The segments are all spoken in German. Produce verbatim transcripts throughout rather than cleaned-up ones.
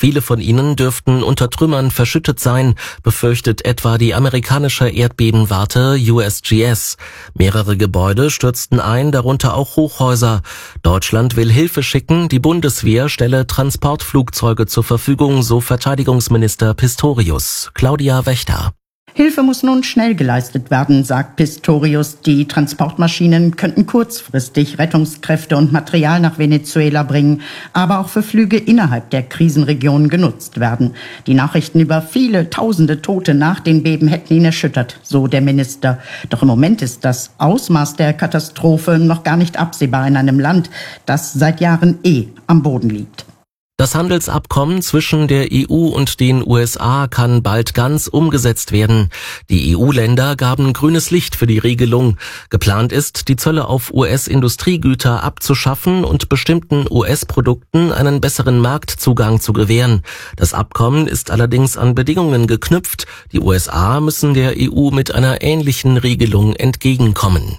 Viele von ihnen dürften unter Trümmern verschüttet sein, befürchtet etwa die amerikanische Erdbebenwarte U S G S. Mehrere Gebäude stürzten ein, darunter auch Hochhäuser. Deutschland will Hilfe schicken, die Bundeswehr stelle Transportflugzeuge zur Verfügung, so Verteidigungsminister Pistorius. Claudia Wächter. Hilfe muss nun schnell geleistet werden, sagt Pistorius. Die Transportmaschinen könnten kurzfristig Rettungskräfte und Material nach Venezuela bringen, aber auch für Flüge innerhalb der Krisenregionen genutzt werden. Die Nachrichten über viele tausende Tote nach den Beben hätten ihn erschüttert, so der Minister. Doch im Moment ist das Ausmaß der Katastrophe noch gar nicht absehbar in einem Land, das seit Jahren eh am Boden liegt. Das Handelsabkommen zwischen der E U und den U S A kann bald ganz umgesetzt werden. Die E U-Länder gaben grünes Licht für die Regelung. Geplant ist, die Zölle auf U S-Industriegüter abzuschaffen und bestimmten U S-Produkten einen besseren Marktzugang zu gewähren. Das Abkommen ist allerdings an Bedingungen geknüpft. Die U S A müssen der E U mit einer ähnlichen Regelung entgegenkommen.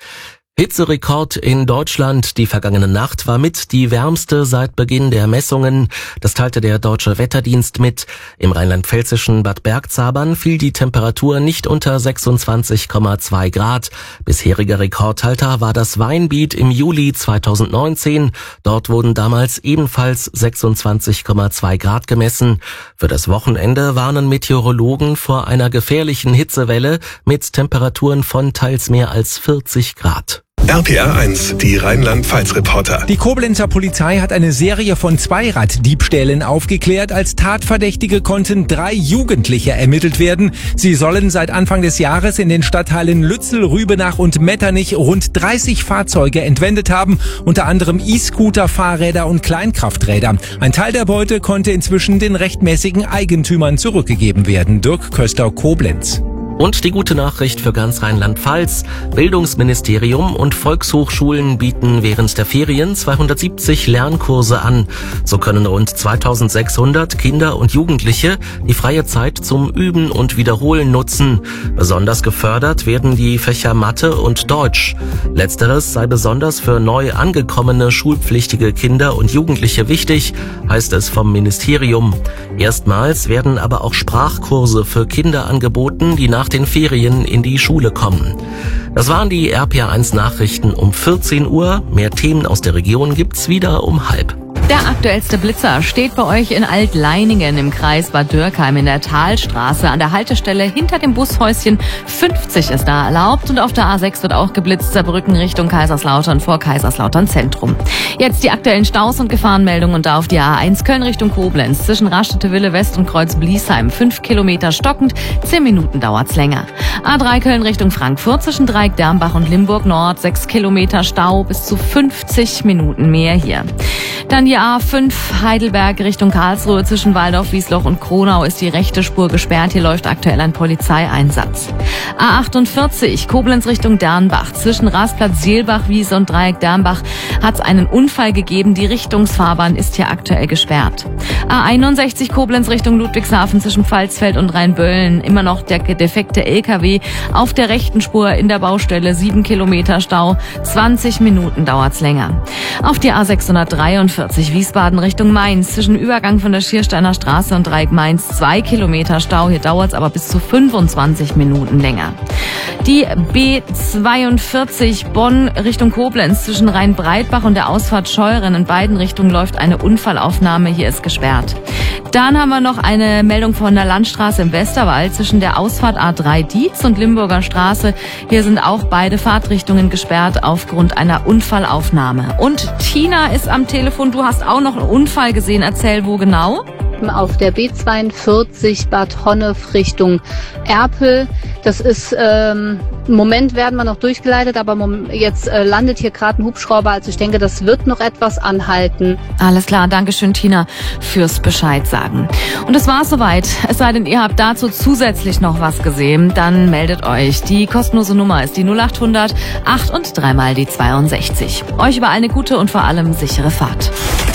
Hitzerekord in Deutschland. Die vergangene Nacht war mit die wärmste seit Beginn der Messungen. Das teilte der Deutsche Wetterdienst mit. Im rheinland-pfälzischen Bad Bergzabern fiel die Temperatur nicht unter sechsundzwanzig Komma zwei Grad. Bisheriger Rekordhalter war das Weinbiet im Juli zweitausendneunzehn. Dort wurden damals ebenfalls sechsundzwanzig Komma zwei Grad gemessen. Für das Wochenende warnen Meteorologen vor einer gefährlichen Hitzewelle mit Temperaturen von teils mehr als vierzig Grad. R P R eins, die Rheinland-Pfalz-Reporter. Die Koblenzer Polizei hat eine Serie von Zweiraddiebstählen aufgeklärt. Als Tatverdächtige konnten drei Jugendliche ermittelt werden. Sie sollen seit Anfang des Jahres in den Stadtteilen Lützel, Rübenach und Metternich rund dreißig Fahrzeuge entwendet haben, unter anderem E-Scooter, Fahrräder und Kleinkrafträder. Ein Teil der Beute konnte inzwischen den rechtmäßigen Eigentümern zurückgegeben werden. Dirk Köster, Koblenz. Und die gute Nachricht für ganz Rheinland-Pfalz. Bildungsministerium und Volkshochschulen bieten während der Ferien zweihundertsiebzig Lernkurse an. So können rund zweitausendsechshundert Kinder und Jugendliche die freie Zeit zum Üben und Wiederholen nutzen. Besonders gefördert werden die Fächer Mathe und Deutsch. Letzteres sei besonders für neu angekommene schulpflichtige Kinder und Jugendliche wichtig, heißt es vom Ministerium. Erstmals werden aber auch Sprachkurse für Kinder angeboten, die nach den Ferien in die Schule kommen. Das waren die R P R eins Nachrichten um vierzehn Uhr. Mehr Themen aus der Region gibt's wieder um halb. Der aktuellste Blitzer steht bei euch in Altleiningen im Kreis Bad Dürkheim in der Talstraße an der Haltestelle hinter dem Bushäuschen. fünfzig ist da erlaubt und auf der A sechs wird auch geblitzt, Saarbrücken Richtung Kaiserslautern vor Kaiserslautern Zentrum. Jetzt die aktuellen Staus und Gefahrenmeldungen und da auf die A eins Köln Richtung Koblenz zwischen Raststätte-Wille West und Kreuz-Bliesheim. fünf Kilometer stockend, zehn Minuten dauert's länger. A drei Köln Richtung Frankfurt zwischen Dreieck Dermbach und Limburg Nord, sechs Kilometer Stau, bis zu fünfzig Minuten mehr hier. Dann die A fünf Heidelberg Richtung Karlsruhe zwischen Waldorf, Wiesloch und Kronau ist die rechte Spur gesperrt. Hier läuft aktuell ein Polizeieinsatz. A achtundvierzig Koblenz Richtung Dernbach zwischen Rasplatz, Seelbach, Wiese und Dreieck Dernbach hat es einen Unfall gegeben. Die Richtungsfahrbahn ist hier aktuell gesperrt. A einundsechzig Koblenz Richtung Ludwigshafen zwischen Pfalzfeld und Rheinböllen. Immer noch der defekte L K W auf der rechten Spur in der Baustelle. sieben Kilometer Stau, zwanzig Minuten dauert's länger. Auf die A sechshundertdreiundvierzig Wiesbaden Richtung Mainz zwischen Übergang von der Schiersteiner Straße und Dreieck Mainz zwei Kilometer Stau. Hier dauert's aber bis zu fünfundzwanzig Minuten länger. Die B zweiundvierzig Bonn Richtung Koblenz zwischen Rheinbreitbach und der Ausfahrt Scheuren in beiden Richtungen läuft eine Unfallaufnahme. Hier ist gesperrt. Dann haben wir noch eine Meldung von der Landstraße im Westerwald zwischen der Ausfahrt A drei Dietz und Limburger Straße. Hier sind auch beide Fahrtrichtungen gesperrt aufgrund einer Unfallaufnahme. Und Tina ist am Telefon. Du hast auch noch einen Unfall gesehen. Erzähl, wo genau? Auf der B zweiundvierzig Bad Honnef Richtung Erpel. Das ist, ähm, im Moment werden wir noch durchgeleitet, aber jetzt äh, landet hier gerade ein Hubschrauber. Also ich denke, das wird noch etwas anhalten. Alles klar, Dankeschön Tina fürs Bescheid sagen. Und das war's soweit. Es sei denn, ihr habt dazu zusätzlich noch was gesehen, dann meldet euch. Die kostenlose Nummer ist die null achthundert acht und dreimal die zweiundsechzig. Euch über eine gute und vor allem sichere Fahrt.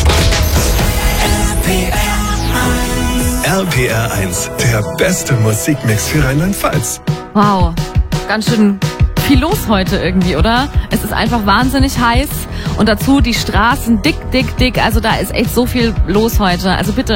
R P R eins, der beste Musikmix für Rheinland-Pfalz. Wow, ganz schön viel los heute irgendwie, oder? Es ist einfach wahnsinnig heiß und dazu die Straßen dick, dick, dick. Also da ist echt so viel los heute. Also bitte